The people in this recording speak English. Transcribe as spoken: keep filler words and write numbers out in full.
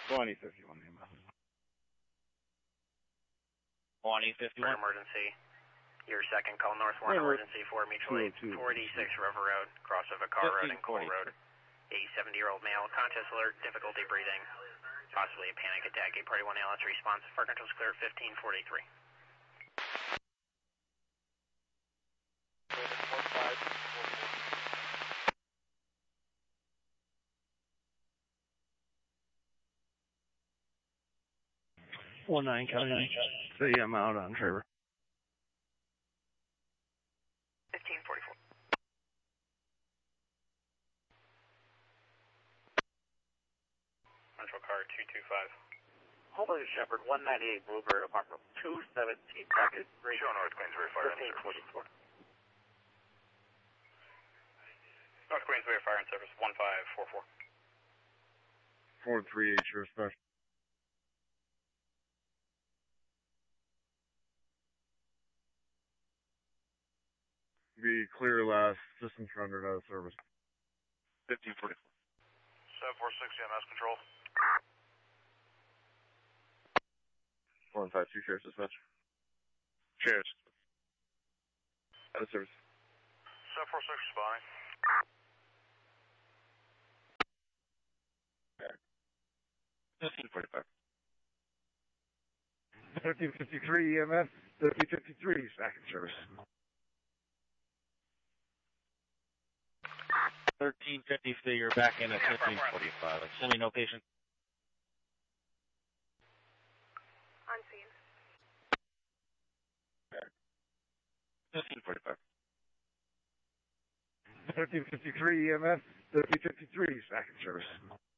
twenty fifty-one E M S. twenty fifty-one. Emergency. Your second call, North one, River. emergency for mutual aid, two oh two. forty-six River Road, crossover Car Road and Cole fifteen forty. Road. A seventy-year-old male, conscious alert, difficulty breathing, possibly a panic attack. A Party one A L S response. Fire control's clear at fifteen forty-three. One nine county. See, I'm out on Trevor. fifteen forty-four. Central car two two five. Homeland Shepherd, one ninety-eight Bluebird, apartment two seventeen, packet three. Show North Queensbury Fire and fifteen Service. forty-four. North Queensbury Fire and Service, one five four four. four three eight, your special. Be clear last, distance rendered out of service. fifteen forty-four. seven four six E M S control. four and five two, sheriff's dispatch. Cheers. Out of service. seven four six responding. fifteen forty-five. thirteen fifty-three E M S, thirteen fifty-three, second service. thirteen fifty-three, you're back in at fifteen forty-five. Assuming no patient. On scene. fifteen forty-five. thirteen fifty-three E M S, thirteen fifty-three, second service.